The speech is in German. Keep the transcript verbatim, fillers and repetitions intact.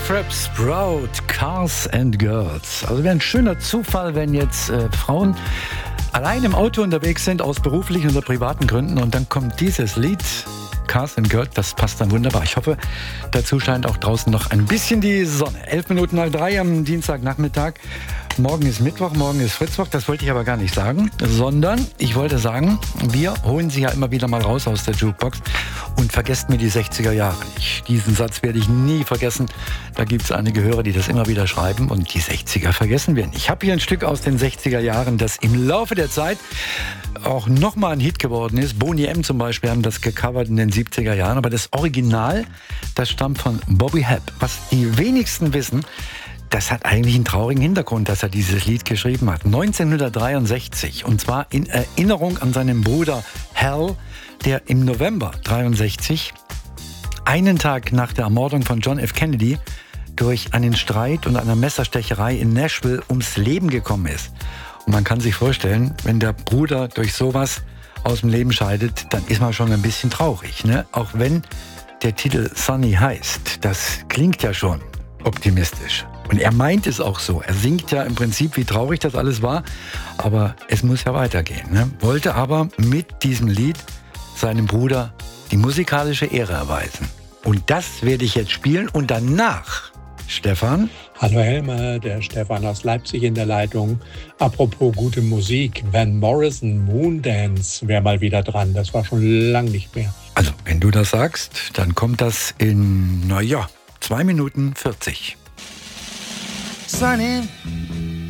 Frap Sprout, Cars and Girls. Also wäre ein schöner Zufall, wenn jetzt äh, Frauen allein im Auto unterwegs sind, aus beruflichen oder privaten Gründen, und dann kommt dieses Lied, Cars and Girls, das passt dann wunderbar. Ich hoffe, dazu scheint auch draußen noch ein bisschen die Sonne. Elf Minuten nach drei am Dienstagnachmittag. Morgen ist Mittwoch, morgen ist Fritzwoch. Das wollte ich aber gar nicht sagen, sondern ich wollte sagen, wir holen Sie ja immer wieder mal raus aus der Jukebox und vergesst mir die sechziger Jahre nicht. Diesen Satz werde ich nie vergessen. Da gibt es einige Hörer, die das immer wieder schreiben, und die sechziger vergessen wir nicht. Ich habe hier ein Stück aus den sechziger Jahren, das im Laufe der Zeit auch nochmal ein Hit geworden ist. Boney M. zum Beispiel haben das gecovert in den siebziger Jahren, aber das Original, das stammt von Bobby Hebb. Was die wenigsten wissen, das hat eigentlich einen traurigen Hintergrund, dass er dieses Lied geschrieben hat. neunzehnhundertdreiundsechzig, und zwar in Erinnerung an seinen Bruder Hal, der im November dreiundsechzig, einen Tag nach der Ermordung von John F. Kennedy, durch einen Streit und eine Messerstecherei in Nashville ums Leben gekommen ist. Und man kann sich vorstellen, wenn der Bruder durch sowas aus dem Leben scheidet, dann ist man schon ein bisschen traurig, ne? Auch wenn der Titel Sunny heißt, das klingt ja schon optimistisch. Und er meint es auch so. Er singt ja im Prinzip, wie traurig das alles war, aber es muss ja weitergehen, ne? Wollte aber mit diesem Lied seinem Bruder die musikalische Ehre erweisen. Und das werde ich jetzt spielen, und danach, Stefan. Hallo Helmer, der Stefan aus Leipzig in der Leitung. Apropos gute Musik, Van Morrison, Moondance wäre mal wieder dran. Das war schon lang nicht mehr. Also, wenn du das sagst, dann kommt das in, naja, zwei Minuten vierzig. Sunny,